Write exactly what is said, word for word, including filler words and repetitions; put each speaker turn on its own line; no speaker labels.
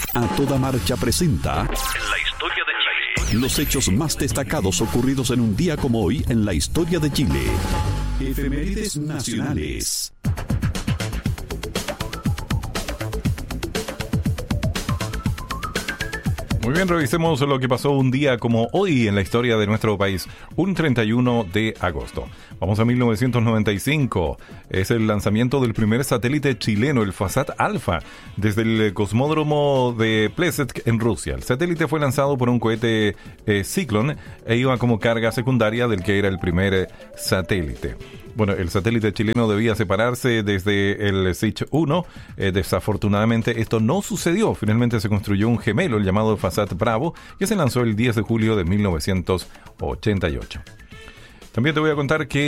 A Toda Marcha presenta En la historia de Chile. Los hechos más destacados ocurridos en un día como hoy en la historia de Chile. Efemérides nacionales.
Muy bien, revisemos lo que pasó un día como hoy en la historia de nuestro país, un treinta y uno de agosto. Vamos a mil novecientos noventa y cinco. Es el lanzamiento del primer satélite chileno, el Fasat Alpha, desde el cosmódromo de Plesetsk en Rusia. El satélite fue lanzado por un cohete eh, Cyclone e iba como carga secundaria del que era el primer eh, satélite. Bueno, el satélite chileno debía separarse desde el S I C uno. Eh, desafortunadamente esto no sucedió. Finalmente se construyó un gemelo, el llamado Fasat Bravo, que se lanzó el diez de julio de mil novecientos ochenta y ocho. También te voy a contar que